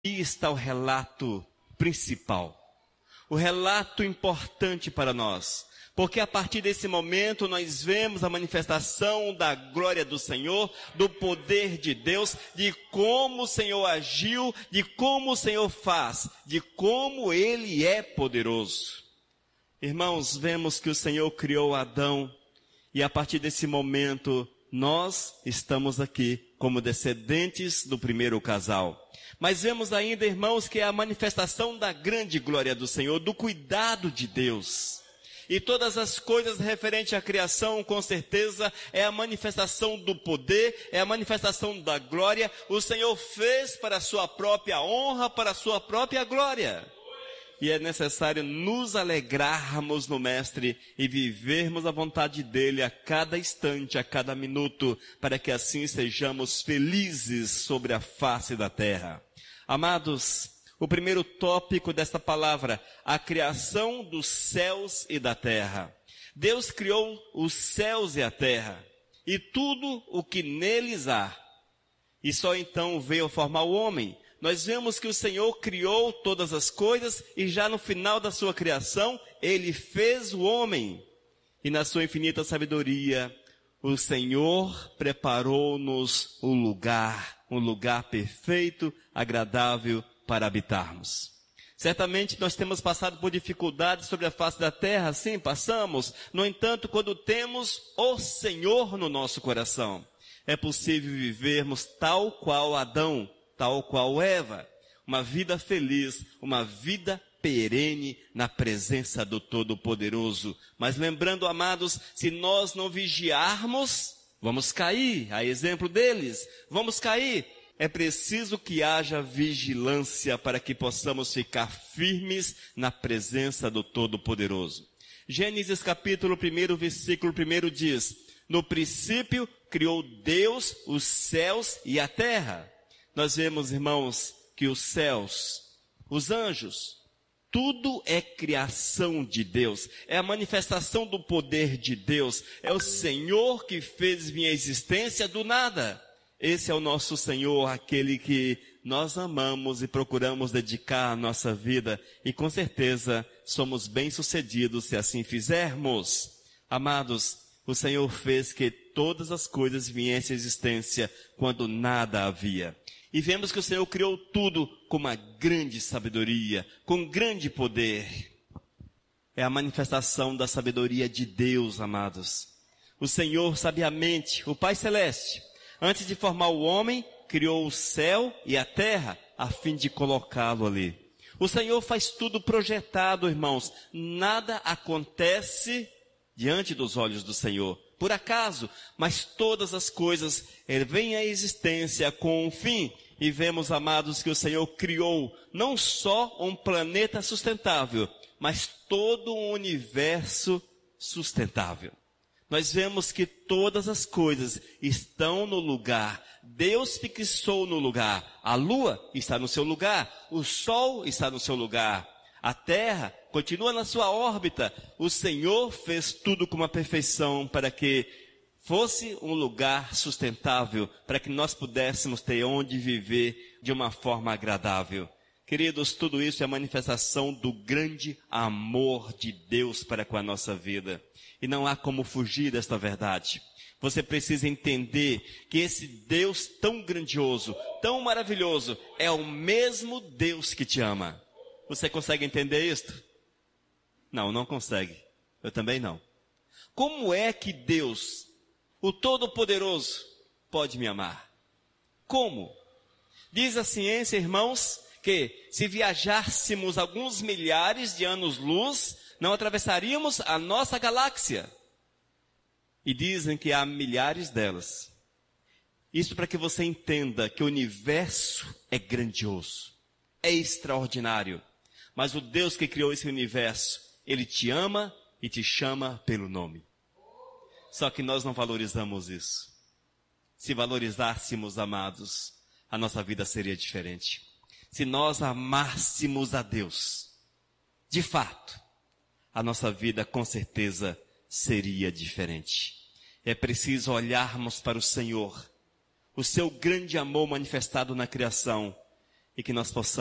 Aqui está o relato principal, o relato importante para nós, porque a partir desse momento nós vemos a manifestação da glória do Senhor, do poder de Deus, de como o Senhor agiu, de como o Senhor faz, de como Ele é poderoso. Irmãos, vemos que o Senhor criou Adão e a partir desse momento nós estamos aqui como descendentes do primeiro casal. Mas vemos ainda, irmãos, que é a manifestação da grande glória do Senhor, do cuidado de Deus. E todas as coisas referentes à criação, com certeza, é a manifestação do poder, é a manifestação da glória. O Senhor fez para a sua própria honra, para a sua própria glória. E é necessário nos alegrarmos no Mestre e vivermos a vontade dEle a cada instante, a cada minuto, para que assim sejamos felizes sobre a face da terra. Amados, o primeiro tópico desta palavra, a criação dos céus e da terra. Deus criou os céus e a terra, e tudo o que neles há. E só então veio formar o homem. Nós vemos que o Senhor criou todas as coisas e já no final da sua criação, Ele fez o homem. E na sua infinita sabedoria, o Senhor preparou-nos um lugar perfeito, agradável para habitarmos. Certamente nós temos passado por dificuldades sobre a face da terra, sim, passamos. No entanto, quando temos o Senhor no nosso coração, é possível vivermos tal qual Adão, tal qual Eva, uma vida feliz, uma vida perene na presença do Todo-Poderoso. Mas lembrando, amados, se nós não vigiarmos, vamos cair, a exemplo deles, vamos cair. É preciso que haja vigilância para que possamos ficar firmes na presença do Todo-Poderoso. Gênesis capítulo 1, versículo 1 diz: no princípio criou Deus os céus e a terra. Nós vemos, irmãos, que os céus, os anjos, tudo é criação de Deus, é a manifestação do poder de Deus, é o Senhor que fez vir à existência do nada. Esse é o nosso Senhor, aquele que nós amamos e procuramos dedicar a nossa vida, e com certeza somos bem-sucedidos se assim fizermos. Amados, o Senhor fez que todas as coisas viessem à existência quando nada havia. E vemos que o Senhor criou tudo com uma grande sabedoria, com grande poder. É a manifestação da sabedoria de Deus, amados. O Senhor, sabiamente, o Pai Celeste, antes de formar o homem, criou o céu e a terra, a fim de colocá-lo ali. O Senhor faz tudo projetado, irmãos. Nada acontece diante dos olhos do Senhor, por acaso, mas todas as coisas vêm à existência com um fim. E vemos, amados, que o Senhor criou não só um planeta sustentável, mas todo um universo sustentável. Nós vemos que todas as coisas estão no lugar. Deus fixou no lugar. A lua está no seu lugar. O sol está no seu lugar. A terra continua na sua órbita. O Senhor fez tudo com uma perfeição para que fosse um lugar sustentável, para que nós pudéssemos ter onde viver de uma forma agradável. Queridos, tudo isso é a manifestação do grande amor de Deus para com a nossa vida. E não há como fugir desta verdade. Você precisa entender que esse Deus tão grandioso, tão maravilhoso, é o mesmo Deus que te ama. Você consegue entender isto? Não, não consegue. Eu também não. Como é que Deus, o Todo-Poderoso, pode me amar? Como? Diz a ciência, irmãos, que se viajássemos alguns milhares de anos-luz, não atravessaríamos a nossa galáxia. E dizem que há milhares delas. Isso para que você entenda que o universo é grandioso, é extraordinário. Mas o Deus que criou esse universo, Ele te ama e te chama pelo nome. Só que nós não valorizamos isso. Se valorizássemos, amados, a nossa vida seria diferente. Se nós amássemos a Deus, de fato, a nossa vida com certeza seria diferente. É preciso olharmos para o Senhor, o seu grande amor manifestado na criação, e que nós possamos